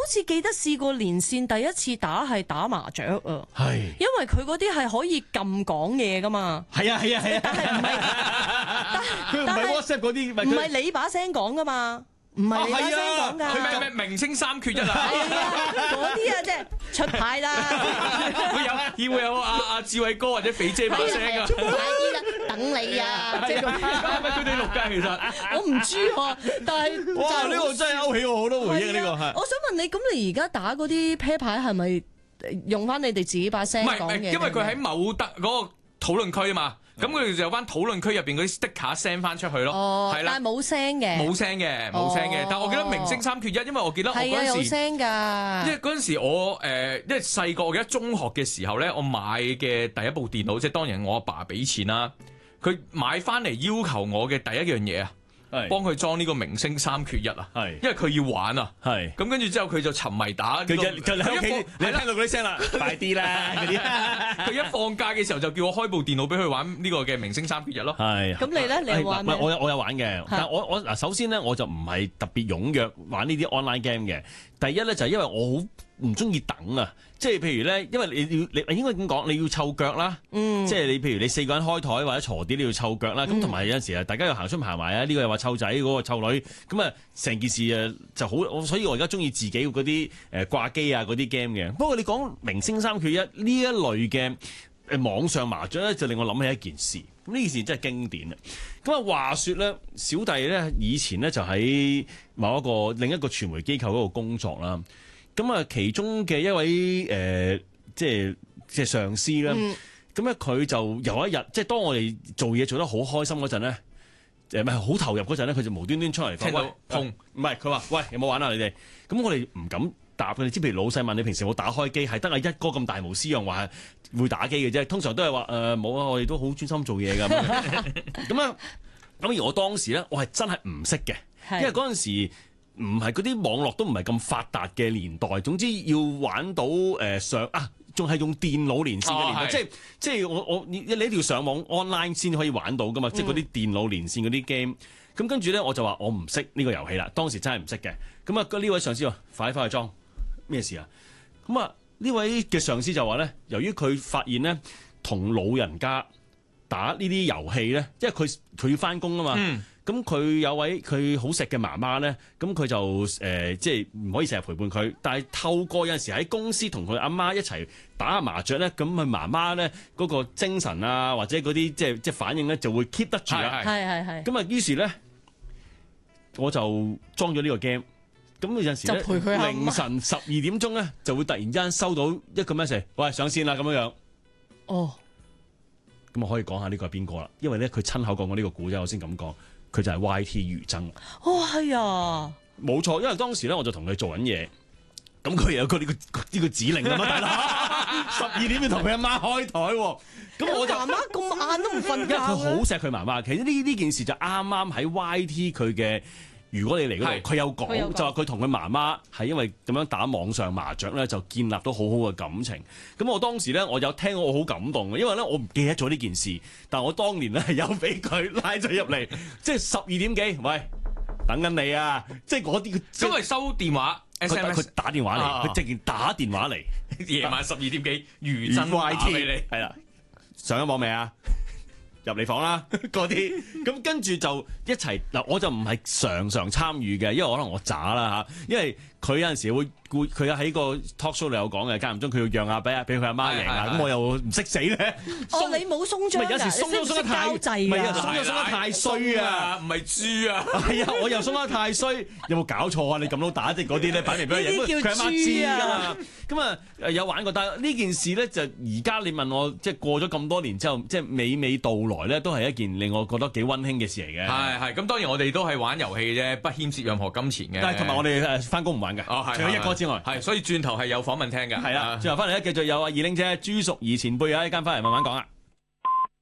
似記得試過連線第一次係打麻雀啊， 係因為佢嗰啲係可以撳講嘢噶嘛。 係啊， 但係唔係， 佢唔係 WhatsApp 嗰啲， 唔係你把聲講噶嘛。唔係你把聲講㗎， 佢咩明星3缺1啊？ 係啊，嗰啲啊，即係出牌啦！ 佢會有阿志偉哥或者肥姐把聲啊！ 快啲啦，等你啊！即係係咪佢哋錄㗎？其實我唔知喎，但係哇！呢個真係勾起我好多回憶呢個係。 我想問你，咁你而家打嗰啲啤牌係咪用翻你哋自己把聲講嘢？ 唔係，因為佢喺某嗰個討論區啊嘛。咁佢哋就有班討論區入邊嗰啲 sticker send 翻出去咯，係啦， 但係冇聲嘅， 冇聲嘅。但係我記得明星3缺1，因為我記得我嗰陣時有聲㗎。 因為嗰陣時我因為細個，我記得中學嘅時候咧，我買嘅第一部電腦，即係當然我阿爸俾錢啦，佢買翻嚟要求我嘅第一樣嘢啊。幫佢裝呢個明星3缺1啊，因為佢要玩啊，咁跟住之後佢就沉迷打，佢就喺屋企，你聽到嗰啲聲啦，快啲啦嗰啲。 佢一放假嘅時候就叫我開部電腦俾佢玩呢個嘅明星3缺1咯。 係。 咁你咧，你玩咩？ 我有玩嘅，但係我嗱首先咧我就唔係特別踴躍玩呢啲 online game 嘅。第一咧就係因為我好唔中意等啊，即係譬如咧，因為你應該咁講，你要湊腳啦，即係你譬如你4個人開台或者鋤啲，你要湊腳啦，咁同埋有陣時啊，大家又行出行埋啊，呢個又話湊仔，嗰個湊女，咁啊成件事啊就好，所以我而家中意自己嗰啲掛機啊嗰啲 game 嘅。不過你講明星3缺1呢一類嘅網上麻雀咧，就令我諗起一件事，咁呢件事真係經典啊！咁啊話說咧，小弟咧以前咧就喺另一個傳媒機構嗰度工作啦。咁啊，其中嘅一位即係上司啦。咁咧佢就有一日，即係當我哋做嘢做得好開心嗰陣咧，唔係好投入嗰陣咧，佢就無端端出嚟聽到砰， 唔係佢話喂，有冇玩啊你哋？咁我哋唔敢答嘅。你知譬如老細問你平時有冇打開機，係得阿一哥咁大無私樣話會打機嘅啫。通常都係話冇啊，我哋都好專心做嘢㗎。咁啊，咁而我當時咧，我係真係唔識嘅，因為嗰陣時唔係嗰啲網絡都唔係咁發達嘅年代。總之要玩到仲係用電腦連線嘅年代，即係你一定要上網 online 先可以玩到㗎嘛。即係嗰啲電腦連線嗰啲 game。咁跟住咧，我就話我唔識呢個遊戲啦。當時真係唔識嘅。咁啊，呢位上司話快啲翻去裝，咩事啊？咁啊，呢位嘅上司就話咧，由於佢發現咧，同老人家打呢啲遊戲咧，因為佢要翻工啊嘛。咁佢有位佢好錫嘅媽媽咧，咁佢就即係唔可以成日陪伴佢，但係透過有陣時喺公司同佢阿媽一齊打下麻雀咧，咁佢媽媽咧嗰個精神啊，或者嗰啲即係反應咧就會 keep 得住啦。 係。咁啊，於是咧我就裝咗呢個 game。咁有陣時咧凌晨12點鐘咧就會突然之間收到一個 message， 喂，上線啦咁樣樣。哦，咁我可以講下呢個係邊個啦？因為咧佢親口講過呢個故仔，我先咁講。佢就係 YT 余爭。 哦，係啊， 冇錯，因為當時咧我就同佢做緊嘢，咁佢有個呢個指令咁啊，大佬12點要同佢阿媽開台，咁我就媽媽咁晏都唔瞓覺。 因為佢好錫佢媽媽。其實呢件事就啱啱喺 YT 佢嘅。如果你嚟嗰度，佢有講就話佢同佢媽媽係因為咁樣打網上麻雀咧，就建立到好好嘅感情。咁我當時咧，我有聽我好感動嘅，因為咧我唔記得咗呢件事，但我當年咧係有俾佢拉咗入嚟，即係12點幾，喂，等緊你啊！即係嗰啲， 因為收電話 SMS， 佢打電話嚟，佢直接打電話嚟， 夜晚12點幾，余爭 YT 俾你， 係啦，上咗網未啊？入嚟房啦，嗰啲咁跟住就一齊嗱，我就唔係常參與嘅，因為可能我渣啦嚇，因為佢有陣時會佢喺個 talk show 度有講嘅，間唔中佢要讓下俾佢阿媽贏啊，咁我又唔識死咧。 你冇鬆張㗎？ 有時鬆得太滯，唔係啊，鬆得太衰啊， 唔係豬啊。 係啊，我又鬆得太衰，有冇搞錯啊？你咁老打即係嗰啲咧，擺明俾佢贏，佢阿媽知㗎嘛。咁啊有玩過，但係呢件事咧就而家你問我，即係過咗咁多年之後，即係娓娓道來咧，都係一件令我覺得幾溫馨嘅事嚟嘅。 係咁當然我哋都係玩遊戲啫，不牽涉任何金錢嘅。 但係同埋我哋翻工唔玩嘅，除咗一哥之外， 係所以轉頭係有訪問聽嘅。 係啦，轉頭翻嚟咧繼續有阿二玲姐、朱淑儀前輩啊，一間翻嚟慢慢講啊。